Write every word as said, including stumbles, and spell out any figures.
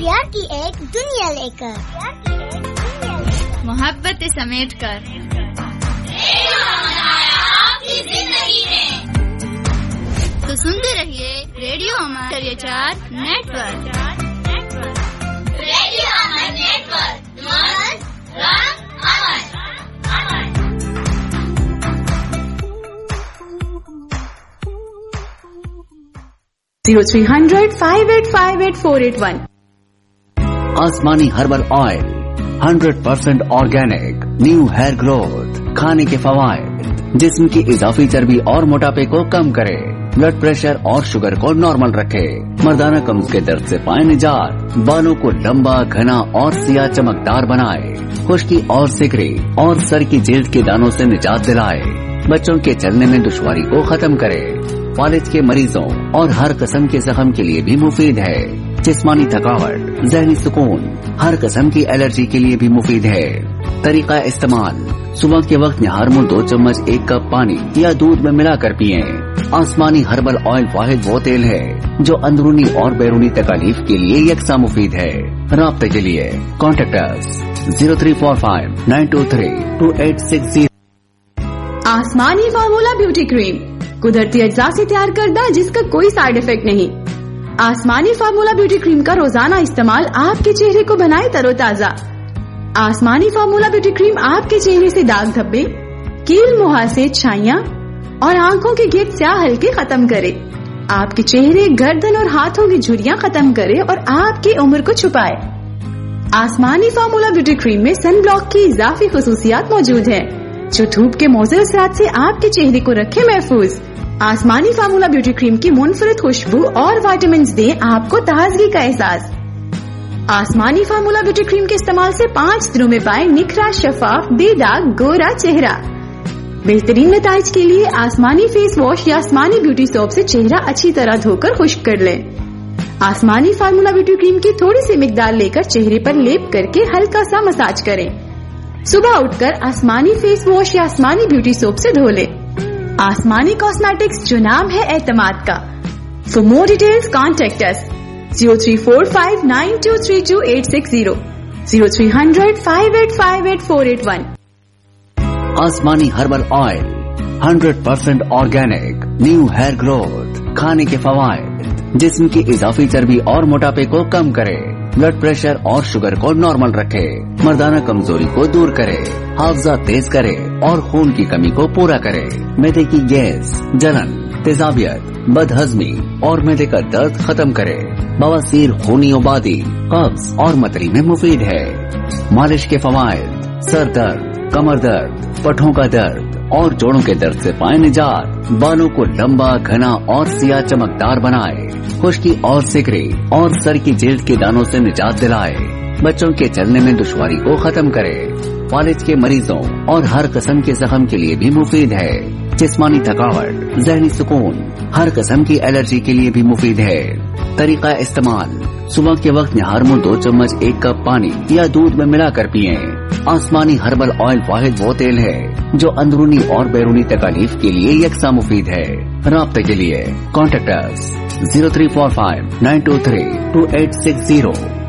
प्यार की एक दुनिया लेकर, मोहब्बत समेट कर आपकी जिंदगी में। तो सुनते रहिए रेडियो अमर चार नेटवर्क। रेडियो अमर नेटवर्क, मस्त रंग अमर। zero three hundred five eight five eight four eight one। आसमानी herbal oil hundred percent organic, new hair growth, खाने के फवायद, जिस्म की इजाफी चर्बी और मोटापे को कम करे, ब्लड प्रेशर और शुगर को नॉर्मल रखे, मर्दाना कब्ज के दर्द से पाए निजात, बालों को लंबा घना और सिया चमकदार बनाए, खुश्की और सिकरी और सर की जिल्द के दानों से निजात दिलाए, बच्चों के चलने में दुश्वारी को खत्म करे, फालिज के मरीजों और हर किस्म के जख्म के लिए भी मुफीद है, जिस्मानी थकावट, जहनी सुकून, हर किस्म की एलर्जी के लिए भी मुफीद है। तरीका इस्तेमाल, सुबह के वक्त निहार मुंह दो चम्मच एक कप पानी या दूध में मिलाकर पिए। आसमानी हर्बल ऑयल वाहिद वो तेल है जो अंदरूनी और बैरूनी तकालीफ के लिए यकसा मुफीद है। राब्ते के लिए contact us zero three four five nine to three to eight six zero. आसमानी फार्मूला ब्यूटी क्रीम कुदरती अज्जा से तैयार करदा जिसका कोई साइड इफेक्ट नहीं। आसमानी फार्मूला ब्यूटी क्रीम का रोजाना इस्तेमाल आपके चेहरे को बनाए तरोताजा। आसमानी फार्मूला ब्यूटी क्रीम आपके चेहरे से दाग धब्बे, कील मुहासे, छाइयां और आंखों के गिर स्याह हल्के खत्म करे, आपके चेहरे, गर्दन और हाथों की झुर्रियां खत्म करे और आपकी उम्र को छुपाए। आसमानी फार्मूला ब्यूटी क्रीम में सन ब्लॉक की इजाफी खुसूसियात मौजूद है जो धूप के मौजूद असरात से आपके चेहरे को रखे महफूज। आसमानी फार्मूला ब्यूटी क्रीम की मुनफरद खुशबू और विटामिन दे आपको ताजगी का एहसास। आसमानी फार्मूला ब्यूटी क्रीम के इस्तेमाल से पाँच दिनों में पाए निखरा, शफाफ, बेदाग, गोरा चेहरा। बेहतरीन नताइज के लिए आसमानी फेस वॉश या आसमानी ब्यूटी सोप से चेहरा अच्छी तरह धोकर खुश्क कर लें। आसमानी फार्मूला ब्यूटी क्रीम की थोड़ी सी मिकदार लेकर चेहरे पर लेप करके हल्का सा मसाज करें। सुबह उठकर आसमानी फेस वॉश या आसमानी ब्यूटी सोप से धो लें। आसमानी कॉस्मेटिक्स, जो नाम है एतमाद का। For more details contact us zero three four five nine two three two eight six zero zero three hundred five eight five eight four eight one। आसमानी herbal oil hundred percent organic, new hair growth, खाने के फवायद, जिस्म की इजाफी चर्बी और मोटापे को कम करे, ब्लड प्रेशर और शुगर को नॉर्मल रखे, मर्दाना कमजोरी को दूर करे, हाफजा तेज करे और खून की कमी को पूरा करे, मैदे की गैस, जलन, तेजाबियत, बदहजमी और मैदे का दर्द खत्म करे, बवासीर, खूनी उबादी, कब्ज और मतली में मुफीद है। मालिश के फवायद, सर दर्द, कमर दर्द, पठों का दर्द और जोड़ों के दर्द से पाए निजात, बालों को लंबा घना और सिया चमकदार बनाए, खुश्की और सिकरी और सर की जिल्द के दानों से निजात दिलाए, बच्चों के चलने में दुश्वारी को खत्म करे, फालिज के मरीजों और हर किस्म के जख्म के लिए भी मुफीद है, जिस्मानी थकावट, जहनी सुकून, हर किस्म की एलर्जी के लिए भी मुफीद है। तरीका इस्तेमाल, सुबह के वक्त निहार मुंह दो चम्मच एक कप पानी या दूध में मिलाकर पिए। आसमानी हर्बल ऑयल वाहिद वो तेल है जो अंदरूनी और बैरूनी तकालीफ के लिए यकसा मुफीद है। राब्ते के लिए contact us zero three four five nine to three to eight six zero.